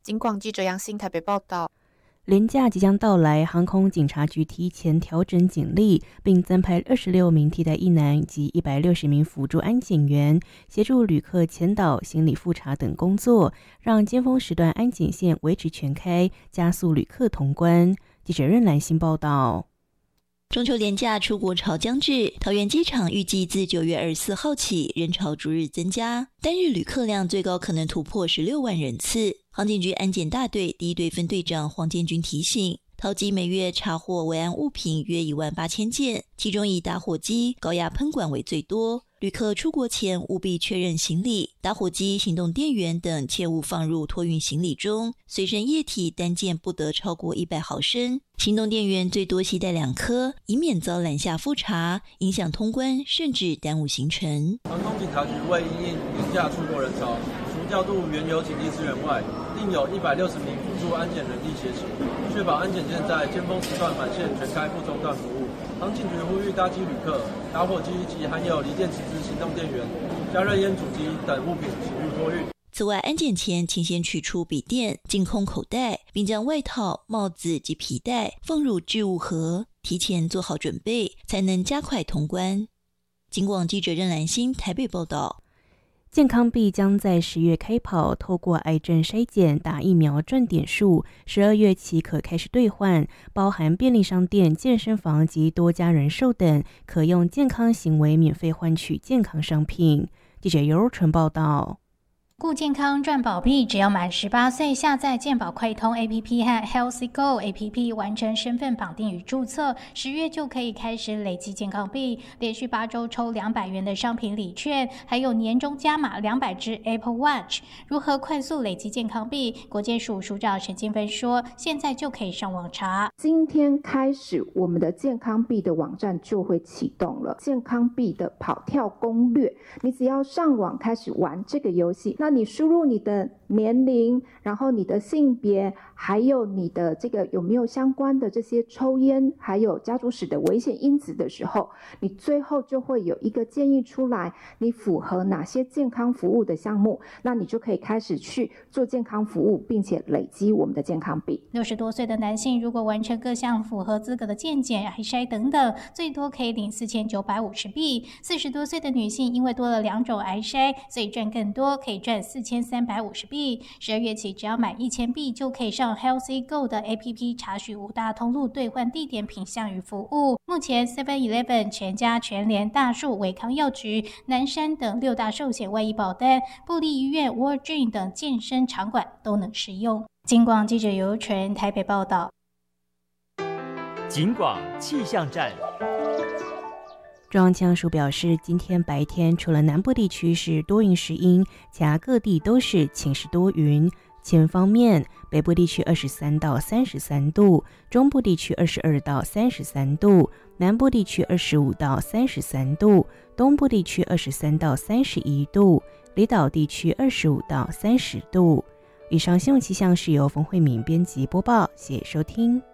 警广记者杨欣台北报道。 连假即将到来，航空警察局提前调整警力，并增派26名替代役男及160名辅助安检员，协助旅客前导、行李复查等工作，让尖峰时段安检线维持全开，加速旅客通关。记者任兰欣报道。 中秋连假出国潮将至，桃园机场预计自9月24号起人潮逐日增加，单日旅客量最高可能突破16万人次。航警局安检大队第一队分队长黄建军提醒，桃机每月查获危安物品约18000件，其中以打火机、高压喷管为最多。旅客出国前务必确认行李、打火机、行动电源等切勿放入托运行李中，随身液体单件不得超过100毫升，行动电源最多携带2颗，以免遭拦下复查，影响通关甚至耽误行程。 航空警察局为因应廉价出国人潮，除调度原有警力资源外，另有160名辅助安检人力协勤，确保安检线在尖峰时段满线全开不中断服务。航警局呼吁搭机旅客，打火机及含有锂电池之行动电源、加热烟主机等物品请勿托运。 此外，安检前请先取出笔电、净空口袋，并将外套、帽子及皮带放入置物盒，提前做好准备，才能加快通关。警广记者任兰欣台北报道。 健康币将在10月开跑，透过癌症筛检、打疫苗赚点数，12月起可开始兑换，包含便利商店、健身房及多家人寿等，可用健康行为免费换取健康商品。记者尤纯报道。 顾健康赚宝币，只要满18岁，下载健保快通 APP 和 Healthy Go APP 完成身份绑定与注册，10月就可以开始累积健康币，连续8周抽200元的商品礼券，还有年终加码200只 Apple Watch。如何快速累积健康币？国健署署长陈建芬说，现在就可以上网查。 今天开始，我们的健康币的网站就会启动了，健康币的跑跳攻略，你只要上网开始玩这个游戏，那你输入你的年龄，然后你的性别，还有你的这个有没有相关的这些抽烟，还有家族史的危险因子的时候，你最后就会有一个建议出来，你符合哪些健康服务的项目，那你就可以开始去做健康服务，并且累积我们的健康币。 60多岁的男性如果完成各项符合资格的健检、癌筛等等，最多可以领4950币。40多岁的女性因为多了2种癌筛，所以赚更多，可以赚4350币。12月起，只要满1000币，就可以上 Healthy Go 的 APP 查询5大通路兑换地点、品项与服务。目前 7-Eleven、全家、全联、大树、伟康药局、南山等6大寿险外医保单、部立医院、World Dream 等健身场馆都能使用。警广记者尤纯台北报道。 警广气象站。 中央气象署表示，今天白天除了南部地区是多云时阴，其他各地都是晴时多云。气温方面，北部地区23到33度，中部地区22到33度，南部地区25到33度，东部地区23到31度，离岛地区25到30度。以上新闻气象是由冯慧敏编辑播报，谢谢收听。